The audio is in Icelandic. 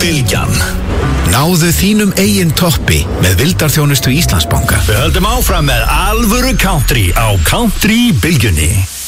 Bylgjan. Náðu þínum eigin toppi með vildarþjónustu Íslandsbanka. Við höldum áfram með alvöru country á Country Bylgjunni.